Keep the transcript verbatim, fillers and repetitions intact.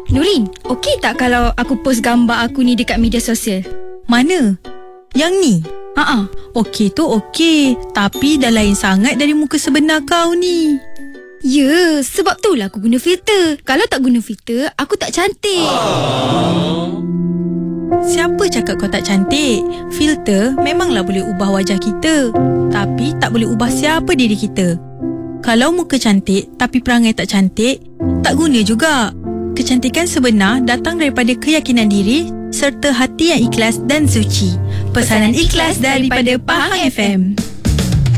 Nurin, okey tak kalau aku post gambar aku ni dekat media sosial? Mana? Yang ni? Haa. Okey tu okey, tapi dah lain sangat dari muka sebenar kau ni. Ya, sebab tu lah aku guna filter. Kalau tak guna filter, aku tak cantik. Siapa cakap kau tak cantik? Filter memanglah boleh ubah wajah kita, tapi tak boleh ubah siapa diri kita. Kalau muka cantik tapi perangai tak cantik, tak guna juga. Kecantikan sebenar datang daripada keyakinan diri serta hati yang ikhlas dan suci. Pesanan ikhlas daripada Pahang F M.